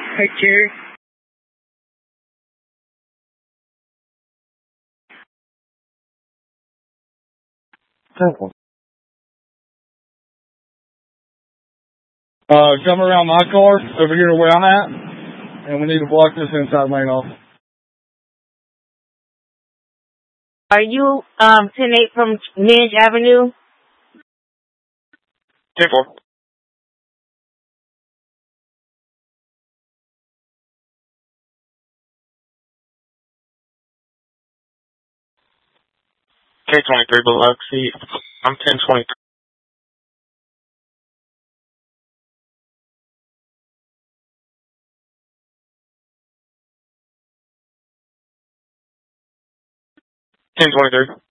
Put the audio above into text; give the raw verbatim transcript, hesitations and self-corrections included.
Hi, Jerry. Purple. Uh, come around my car over here to where I'm at, and we need to block this inside lane off. Are you um ten eight from Midge Avenue? ten four. K twenty-three Biloxi. I'm ten twenty-three. ten twenty-three.